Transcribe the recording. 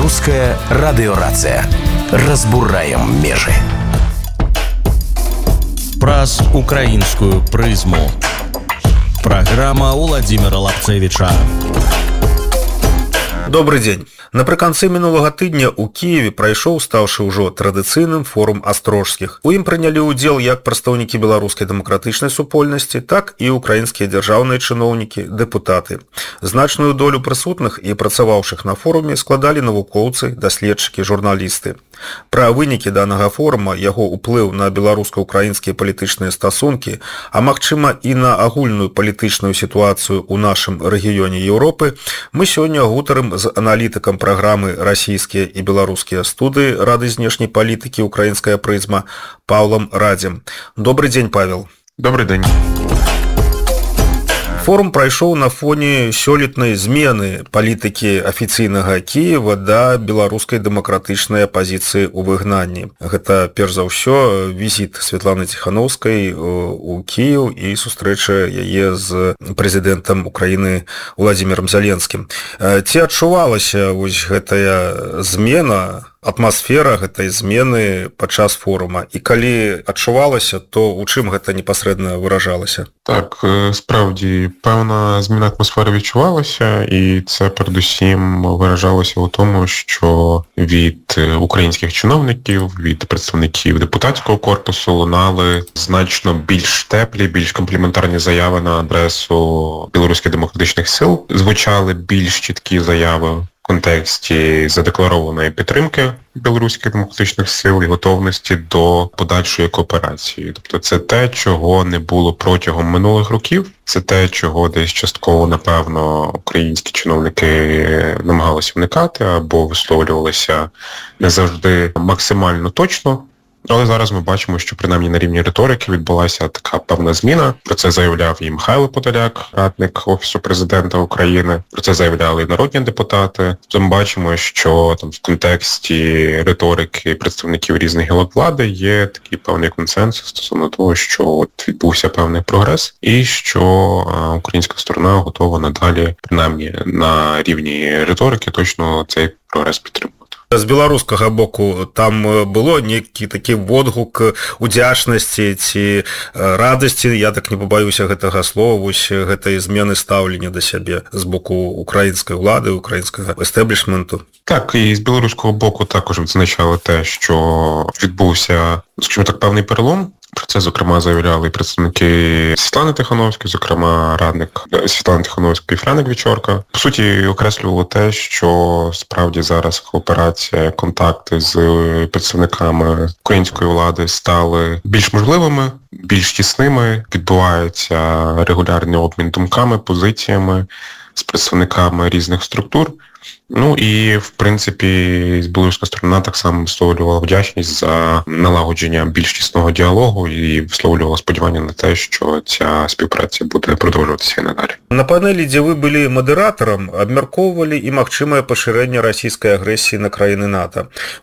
Беларуская радыёрацыя. Разбураем межы. Праз украинскую прызму. Программа Владимира Лапцевича. Добрый дзень. Напрыканцы мінулага тыдня ў Кіеве прайшоў стаўшы ўжо традыцыйным форум астрожскіх. У ім прынялі ўдзел як прадстаўнікі беларускай дэмакратычнай супольнасці, так і украінскія дзяржаўныя чыноўнікі, дэпутаты. Значную долю прысутных і працаваўшых на форуме складалі навукоўцы, даследчыкі, журналісты. Пра вынікі данага форума, яго ўплыў на беларуска-украінскія палітычныя стасункі, а магчыма і на агульную палітычную сітуацыю ў нашым рэгіёне Еўропы, мы сёння гутарым з аналітыкам праграмы «Расійскія і беларускія студыі» Рады знешняй палітыкі «Украінская прызма» Паўлам Радзем. Добрый дзень, Павел. Добрый день. Форум прайшоў на фоне сёлетнай змены палітыкі афіцыйнага Кіева да беларускай дэмакратычнай апазіцыі ў выгнанні. Гэта, перш за ўсё, візіт Святланы Ціханаўскай у Кіеў і сустрэча яе з прэзідэнтам Украіны Владзімірам Зеленскім. Ці адчувалася вось гэтая змена, атмасфера гэтай змены падчас форума? І калі адчувалася, то у чым гэта непасрэдна выражалася? Так, справді, певна зміна атмосфери відчувалася, і це передусім виражалося у тому, що від українських чиновників, від представників депутатського корпусу лунали значно більш теплі, більш компліментарні заяви на адресу білоруських демократичних сил. Звучали більш чіткі заяви в контексті задекларованої підтримки білоруських демократичних сил і готовності до подальшої кооперації. Тобто це те, чого не було протягом минулих років, це те, чого десь частково, напевно, українські чиновники намагалися уникати або висловлювалися не завжди максимально точно. Але зараз ми бачимо, що принаймні на рівні риторики відбулася така певна зміна. Про це заявляв і Михайло Подоляк, радник Офісу Президента України. Про це заявляли і народні депутати. Ми бачимо, що там в контексті риторики представників різних гілок влади є такий певний консенсус стосовно того, що от відбувся певний прогрес і що українська сторона готова надалі, принаймні на рівні риторики, точно цей прогрес підтримувати. З беларускага боку там было нейкі такі водгук удзячнасці ці радасці, я так не пабаюся гэтага слова, вось гэтай змены стаўлення да сябе з боку украінскай улады, украінскага естэблішменту. Так, і з білоруського боку також відзначали те, що відбувся, скажімо так, певний перелом. Про це, зокрема, заявляли представники Світлани Тихановської, зокрема, радник Світлани Тихановської Френик Вічорка. По суті, окреслювало те, що справді зараз кооперація, контакти з представниками української влади стали більш можливими, більш тісними, відбувається регулярний обмін думками, позиціями з представниками різних структур. Ну і, в принципі, білоруська сторона так само висловлювала вдячність за налагодження більш тісного діалогу і висловлювала сподівання на те, що ця співпраця буде продовжуватися і надалі. На панелі, де ви були модератором, абмяркоўвалі і магчымае пашырэнне расійскай агрэсіі на краіны НАТО.